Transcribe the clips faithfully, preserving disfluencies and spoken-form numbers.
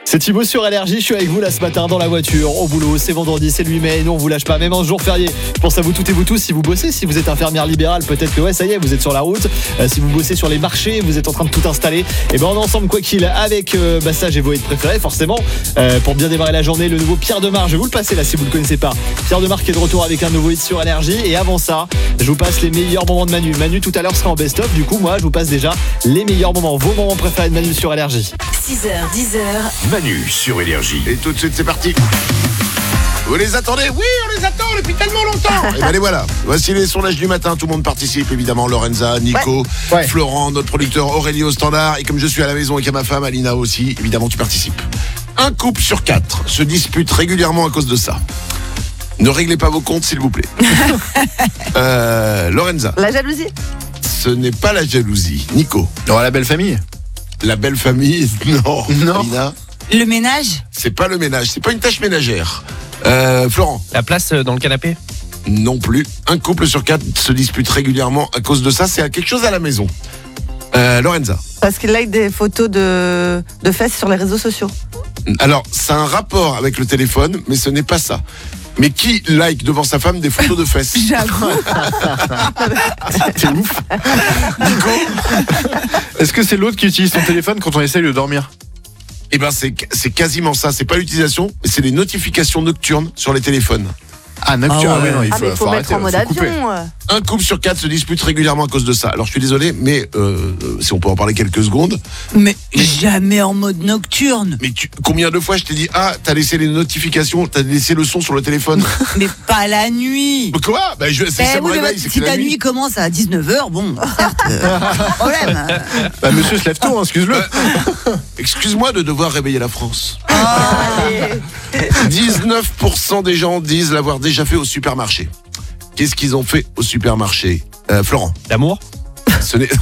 C'est Thibaut sur Énergie, je suis avec vous là ce matin dans la voiture, au boulot, c'est vendredi, c'est le huit mai, et nous on vous lâche pas, même en jour férié. Je pense à vous toutes et vous tous, si vous bossez, si vous êtes infirmière libérale, peut-être que ouais ça y est, vous êtes sur la route. Euh, si vous bossez sur les marchés, vous êtes en train de tout installer, et ben on est ensemble quoi qu'il avec euh, bah ça j'ai vos hits préférés forcément. Euh, pour bien démarrer la journée, le nouveau Pierre Demar, je vais vous le passer là si vous le connaissez pas. Pierre Demar qui est de retour avec un nouveau hit sur Énergie, et avant ça, je vous passe les meilleurs moments de Manu. Manu tout à l'heure sera en best-of, du coup moi je vous passe déjà les meilleurs moments, vos moments préférés de Manu sur Énergie. six heures, dix heures. Manu sur Énergie. Et tout de suite, c'est parti. Vous les attendez? Oui, on les attend depuis tellement longtemps. Et ben les voilà. Voici les sondages du matin. Tout le monde participe, évidemment. Lorenza, Nico, Ouais. Ouais. Florent, notre producteur Aurélie au standard. Et comme je suis à la maison et qu'à ma femme, Alina aussi, évidemment, tu participes. Un couple sur quatre se dispute régulièrement à cause de ça. Ne réglez pas vos comptes, s'il vous plaît. euh, Lorenza, La jalousie. ce n'est pas la jalousie. Nico, Oh, la belle famille. la belle famille. Non. Non. Alina, Le ménage? c'est pas le ménage. C'est pas une tâche ménagère. Euh, Florent. La place dans le canapé? Non plus. Un couple sur quatre se dispute régulièrement à cause de ça. C'est à quelque chose à la maison. Euh, Lorenza. Parce qu'il like des photos de, de fesses sur les réseaux sociaux. Alors, c'est un rapport avec le téléphone, mais ce n'est pas ça. Mais qui like devant sa femme des photos de fesses? J'avoue. C'est ouf. Est-ce que c'est l'autre qui utilise son téléphone quand on essaye de dormir? Eh ben, c'est, c'est quasiment ça. C'est pas l'utilisation, mais c'est les notifications nocturnes sur les téléphones. Ah, nocturne. Ah ouais. oui, non, il Ah, faut, mais il faut, faut mettre arrêter, en mode faut couper. avion. euh. Un couple sur quatre se dispute régulièrement à cause de ça. Alors, je suis désolé, mais euh, si on peut en parler quelques secondes. Mais jamais en mode nocturne. Mais tu, combien de fois je t'ai dit, ah, t'as laissé les notifications, t'as laissé le son sur le téléphone? Mais pas la nuit. Mais quoi? Ben, je, c'est Eh ça mon oui, mais réveil, c'est que si c'est la ta nuit. nuit commence à dix-neuf heures, bon, certes, euh, problème. Bah, monsieur se lève tôt, hein, excuse-le. Excuse-moi de devoir réveiller la France. Allez. dix-neuf pour cent des gens disent l'avoir déjà fait au supermarché. Qu'est-ce qu'ils ont fait au supermarché? euh, Florent, L'amour? ce n'est...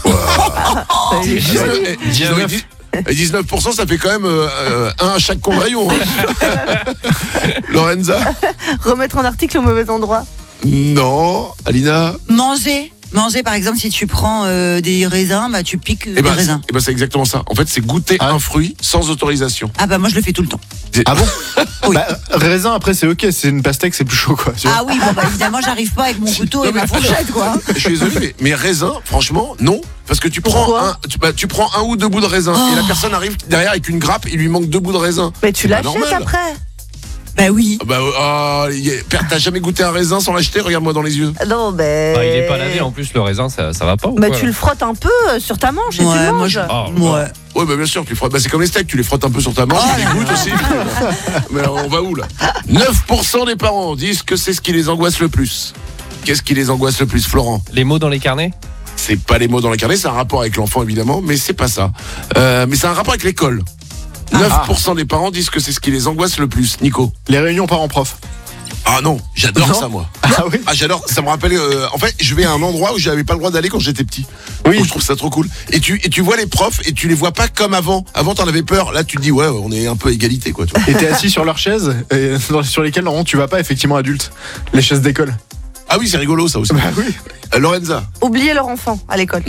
Salut. dix-neuf Et dix-neuf pour cent, ça fait quand même euh, euh, un à chaque conrayon. Hein. Lorenza? Remettre un article au mauvais endroit. Non. Alina? Manger. Manger, par exemple, si tu prends euh, des raisins, bah tu piques euh, Eh ben, des raisins. eh ben, c'est exactement ça. En fait, c'est goûter Ah. un fruit sans autorisation. Ah bah moi je le fais tout le temps. Ah bon? Oui. Bah, raisin, après, c'est ok. C'est une pastèque, c'est plus chaud, quoi. tu vois. Ah oui, bon bah évidemment j'arrive pas avec mon couteau Non, et mais- ma fourchette quoi. Je suis désolé, mais, mais raisin, franchement, non. Parce que tu prends, Pourquoi un, tu, bah, tu prends un ou deux bouts de raisin et la personne arrive derrière avec une grappe, il lui manque deux bouts de raisin. Mais tu C'est pas l'achètes normal. après. Bah oui. Ah Bah, euh, y a- Père, t'as jamais goûté un raisin sans l'acheter? Regarde-moi dans les yeux. Non, mais. Bah, il est pas lavé en plus, le raisin, ça, ça va pas ou Bah, quoi tu le frottes un peu euh, sur ta manche et tu Ouais, le moi manges. je. Ah, Ouais. Ouais, bah bien sûr, tu frottes. Bah, c'est comme les steaks, tu les frottes un peu sur ta manche, Oh tu les là goûtes là. aussi. Mais on va où là? neuf pour cent des parents disent que c'est ce qui les angoisse le plus. Qu'est-ce qui les angoisse le plus, Florent? Les mots dans les carnets? C'est pas les mots dans les carnets, c'est un rapport avec l'enfant évidemment, mais c'est pas ça. Euh, mais c'est un rapport avec l'école. neuf pour cent des parents disent que c'est ce qui les angoisse le plus. Nico? Les réunions parents-prof. Ah non, j'adore Non. ça moi. Ah oui? Ah j'adore, ça me rappelle. euh, en fait, je vais à un endroit où j'avais pas le droit d'aller quand j'étais petit. Oui. Donc, je trouve ça trop cool. Et tu et tu vois les profs et tu les vois pas comme avant. Avant t'en avais peur. Là tu te dis ouais, on est un peu à égalité quoi. Tu vois. Et t'es assis sur leur chaise, et dans- sur lesquelles, normalement, tu vas pas, effectivement, adulte. Les chaises d'école. Ah oui, c'est rigolo ça aussi. Bah oui. Euh, Lorenza. Oublier leur enfant à l'école.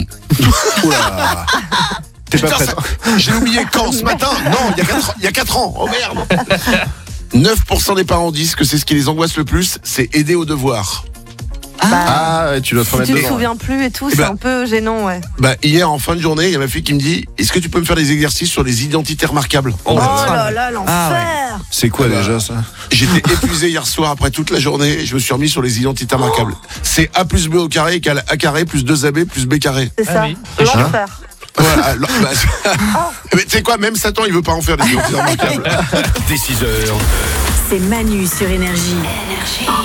Oula. T'es pas Putain, prête. ça- J'ai oublié quand ce matin? Non, il y a quatre il y a quatre ans. Oh merde. neuf pour cent des parents disent que c'est ce qui les angoisse le plus, c'est aider aux devoirs. Ah, ouais, tu dois te Si remettre tu te dedans. souviens plus et tout, Eh c'est ben- un peu gênant, ouais. Bah hier en fin de journée, il y a ma fille qui me dit est-ce que tu peux me faire des exercices sur les identités remarquables? Oh Bah, là là, l'enfer. Ah C'est quoi Ah bah. déjà, ça? J'étais épuisé hier soir après toute la journée et je me suis remis sur les identités remarquables. C'est A plus B au carré égale A carré plus deux A B plus B carré. C'est Ah ça, oui. l'enfer. Voilà. alors, bah, mais tu sais quoi, même Satan il veut pas en faire des identités remarquables. Dès six heures. C'est Manu sur Énergie.